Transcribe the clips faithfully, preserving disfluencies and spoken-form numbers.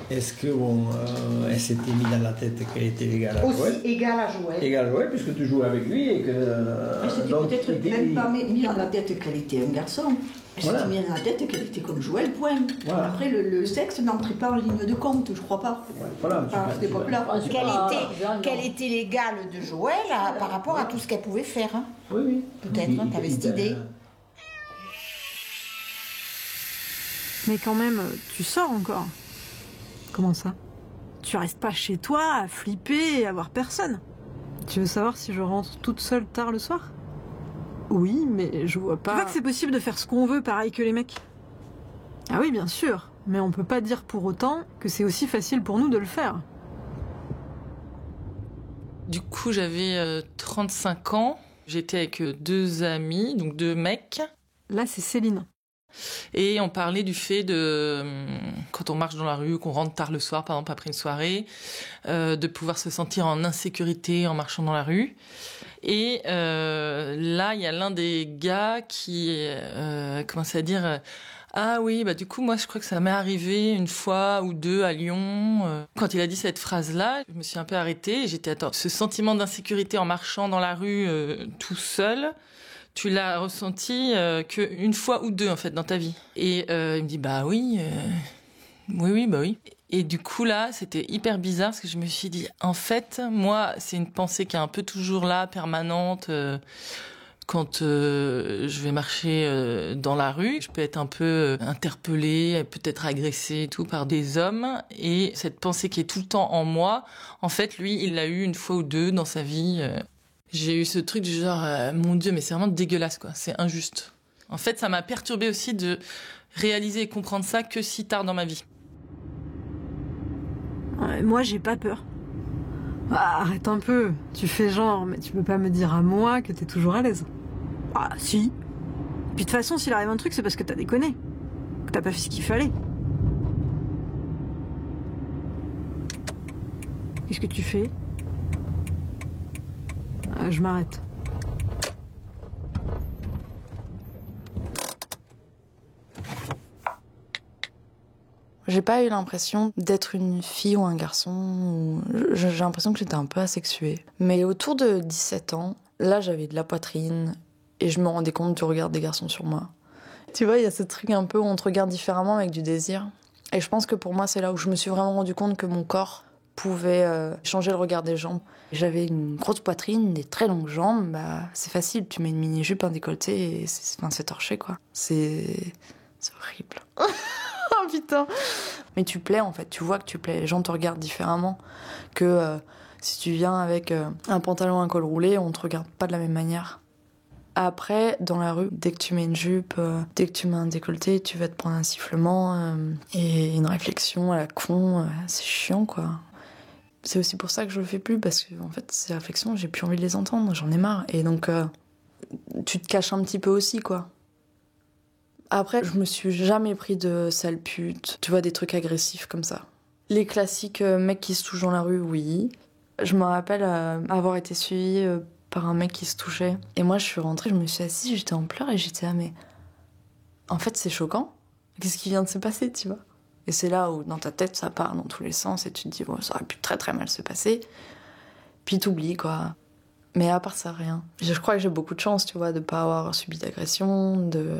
Est-ce que bon, euh, elle s'était mis dans la tête qu'elle était égale à Aussi Joël? égale à Joël. Égale à Joël, puisque tu jouais avec lui et que... Euh, Elle s'était donc, peut-être il- même il- pas mis mis dans la tête qu'elle était un garçon. Elle Voilà. s'était mis dans la tête qu'elle était comme Joël, point. Voilà. Après, le, le sexe n'entrait pas en ligne de compte, je crois pas. Ouais, voilà, tu À vas- cette tu vas- époque-là. Ah, c'est Qu'elle pas- était, non. qu'elle était l'égale de Joël à- par rapport à tout ce qu'elle pouvait faire. Hein. Oui, oui. Peut-être, Il- hein, t'avais il- cette il- idée. Mais quand même, tu sors encore. Comment ça? Tu restes pas chez toi à flipper et à voir personne. Tu veux savoir si je rentre toute seule tard le soir? Oui, mais je vois pas... Tu vois que c'est possible de faire ce qu'on veut, pareil que les mecs? Ah oui, bien sûr. Mais on peut pas dire pour autant que c'est aussi facile pour nous de le faire. Du coup, j'avais euh, trente-cinq ans. J'étais avec euh, deux amis, donc deux mecs. Là, c'est Céline. Et on parlait du fait de, euh, quand on marche dans la rue, qu'on rentre tard le soir, par exemple après une soirée, euh, de pouvoir se sentir en insécurité en marchant dans la rue. Et euh, là, il y a l'un des gars qui euh, commençait à dire euh, « Ah oui, bah du coup, moi, je crois que ça m'est arrivé une fois ou deux à Lyon. » Quand il a dit cette phrase-là, je me suis un peu arrêtée. Et j'étais, attends, ce sentiment d'insécurité en marchant dans la rue euh, tout seul, tu l'as ressenti euh, qu'une fois ou deux, en fait, dans ta vie. Et euh, il me dit « Bah oui, euh, oui, oui, bah oui. » Et du coup, là, c'était hyper bizarre parce que je me suis dit, en fait, moi, c'est une pensée qui est un peu toujours là, permanente. Euh, quand euh, je vais marcher euh, dans la rue, je peux être un peu euh, interpellée, peut-être agressée et tout par des hommes. Et cette pensée qui est tout le temps en moi, en fait, lui, il l'a eu une fois ou deux dans sa vie. Euh. J'ai eu ce truc du genre, euh, mon Dieu, mais c'est vraiment dégueulasse, quoi. C'est injuste. En fait, ça m'a perturbée aussi de réaliser et comprendre ça que si tard dans ma vie. Ouais, moi, j'ai pas peur. Ah, arrête un peu. Tu fais genre, mais tu peux pas me dire à moi que t'es toujours à l'aise. Ah, si. Puis de toute façon, s'il arrive un truc, c'est parce que t'as déconné. Que t'as pas fait ce qu'il fallait. Qu'est-ce que tu fais? Ah, je m'arrête. J'ai pas eu l'impression d'être une fille ou un garçon. Ou... J'ai l'impression que j'étais un peu asexuée. Mais autour de dix-sept ans, là, j'avais de la poitrine et je me rendais compte du regard des garçons sur moi. Tu vois, il y a ce truc un peu où on te regarde différemment avec du désir. Et je pense que pour moi, c'est là où je me suis vraiment rendu compte que mon corps pouvait euh, changer le regard des gens. J'avais une grosse poitrine, des très longues jambes. Bah, c'est facile, tu mets une mini-jupe, un décolleté et c'est, enfin, c'est torché, quoi. C'est... c'est horrible. Oh putain. Mais tu plais en fait, tu vois que tu plais, les gens te regardent différemment que euh, si tu viens avec euh, un pantalon, un col roulé, on te regarde pas de la même manière. Après, dans la rue, dès que tu mets une jupe, euh, dès que tu mets un décolleté, tu vas te prendre un sifflement euh, et une réflexion à la con, euh, c'est chiant quoi. C'est aussi pour ça que je le fais plus, parce que en fait, ces réflexions, j'ai plus envie de les entendre, j'en ai marre. Et donc, euh, tu te caches un petit peu aussi quoi. Après, je me suis jamais pris de sale pute, tu vois, des trucs agressifs comme ça. Les classiques euh, mecs qui se touchent dans la rue, oui. Je me rappelle euh, avoir été suivie euh, par un mec qui se touchait. Et moi, je suis rentrée, je me suis assise, j'étais en pleurs et j'étais, ah mais... En fait, c'est choquant. Qu'est-ce qui vient de se passer, tu vois? Et c'est là où, dans ta tête, ça part dans tous les sens et tu te dis, bon, ça aurait pu très très mal se passer. Puis t'oublies, quoi. Mais à part ça, rien. Je crois que j'ai beaucoup de chance, tu vois, de pas avoir subi d'agression, de...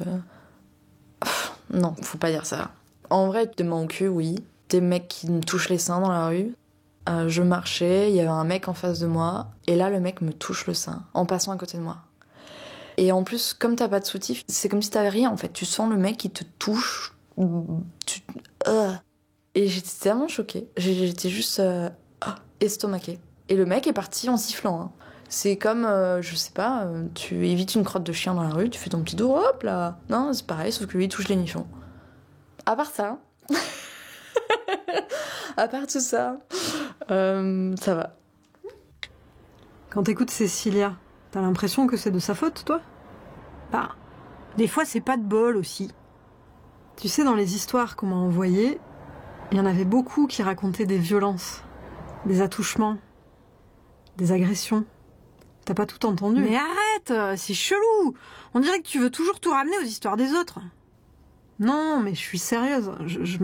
Non, faut pas dire ça. En vrai, des mains au cul, oui. Des mecs qui me touchent les seins dans la rue. Euh, je marchais, il y avait un mec en face de moi, et là, le mec me touche le sein, en passant à côté de moi. Et en plus, comme t'as pas de soutif, c'est comme si t'avais rien, en fait. Tu sens le mec qui te touche. Tu... Euh. Et j'étais tellement choquée. J'étais juste euh, estomaquée. Et le mec est parti en sifflant, hein. C'est comme, euh, je sais pas, euh, tu évites une crotte de chien dans la rue, tu fais ton petit dos, hop là. Non, c'est pareil, sauf que lui, il touche les nichons. À part ça, à part tout ça, euh, ça va. Quand t'écoutes Cécilia, t'as l'impression que c'est de sa faute, toi? Bah, des fois, c'est pas de bol aussi. Tu sais, dans les histoires qu'on m'a envoyées, il y en avait beaucoup qui racontaient des violences, des attouchements, des agressions. T'as pas tout entendu? Mais arrête, c'est chelou. On dirait que tu veux toujours tout ramener aux histoires des autres. Non, mais je suis sérieuse. Je, je